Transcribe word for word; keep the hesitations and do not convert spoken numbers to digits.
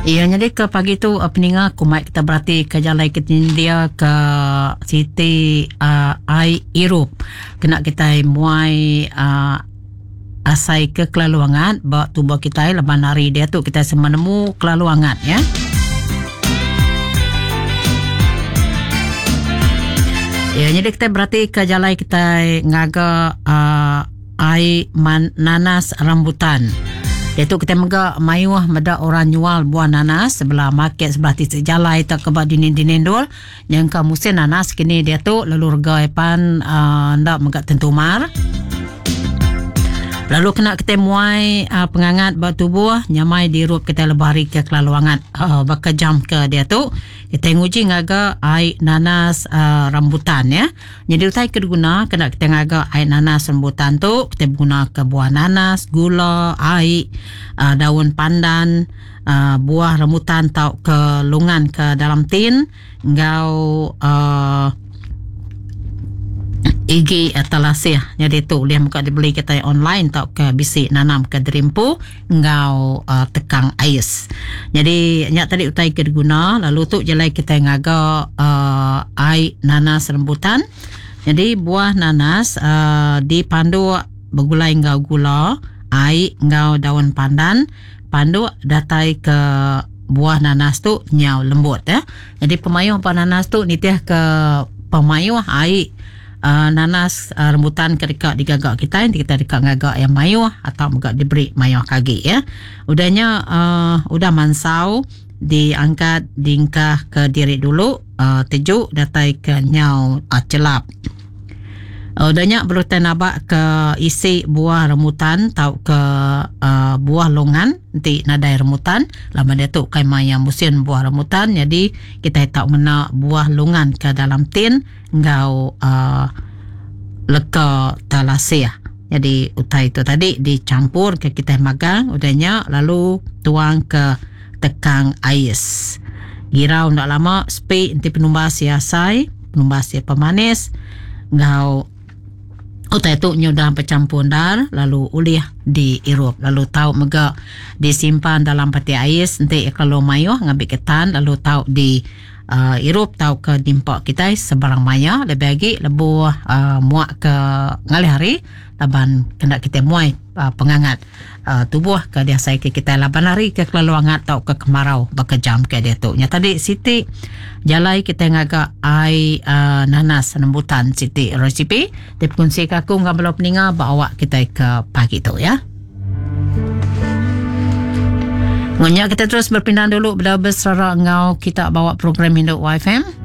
Ya, jadi ke pagi tu uh, peninga kumai kita berarti ke jalan kita dia ke Siti uh, Ai Irup. Kena kita muai uh, asai ke kelaluangan bawa tubuh kita leban hari dia tu kita semenemu kelaluangan ya. Ya, jadi kita berarti ke jalan kita ngaga uh, ai man, nanas rambutan. Itu kita mega mayuah meda orang jual buah nanas sebelah market sebelah titik jalan tak kebak dinin-dinin dul yang ke musim nanas kini dia tu lalu harga epan uh, ndak mega tentu mar. Lalu kena kita muai uh, pengangat buat tubuh nyamai dirup kita lebari ke kelaluangan uh, baka jam ke dia tu kita nguji ngaga ai nanas uh, rambutan ya. Jadi utai kedua kena kita ngaga ai nanas rambutan tu kita guna ke buah nanas, gula, ai, uh, daun pandan, uh, buah rambutan tau ke lungan ke dalam tin ngau uh, igi atalasih. Jadi tu dia muka dibeli kita online tau ke bisi nanam ke derimpu ngau uh, tekang ais. Jadi nyak tadi utai ke guna lalu tu jelai kita ngaga uh, ai nanas rambutan. Jadi buah nanas uh, dipandu bergulai ngau gula, ai ngau daun pandan, pandu datai ke buah nanas tu nyau lembut ya. Jadi pemayuh buah nanas tu nitiah ke pemayuh ai Uh, nanas uh, rambutan ketika digagak kita nanti kita dekat ngagak yang mayuh atau juga diberi mayuh kaki ya. Udahnya uh, udah mansau diangkat diingkah ke diri dulu uh, tejuk datai ke nyau uh, celap. Uh, udahnya berutan nabak ke isi buah rambutan tau ke uh, buah longan nanti nadai rambutan lama dia tu kai maya musim buah rambutan jadi kita tak mena buah longan ke dalam tin ngau uh, leka talasia. Jadi utai itu tadi dicampur ke kita magang udahnya lalu tuang ke tekang ais. Girau ndak lama spi nanti penumbas siasai penumbas sia pemanis ngau utai tu nyudah bercampur dar lalu ulih diirup lalu tahu mega disimpan dalam peti ais nanti kalau mayuh ngambil ketan lalu tahu di uh, irup tahu ke dimpak kita sebarang maya lebih lagi lebu uh, muak ke ngalih hari laban kena kita muai uh, pengangat uh, tubuh ke dia saya ke kita laban hari ke kelaluangan tahu ke kemarau berkejam ke dia tu nya tadi Siti jalai kita ngaga ai uh, nanas rambutan Siti resipi dipkunci ke aku ngabelo peninga bawa kita ke pagi tu ya. Ngonya kita terus berpindah dulu bila bersara ngau kita bawa program Hidup Y F M.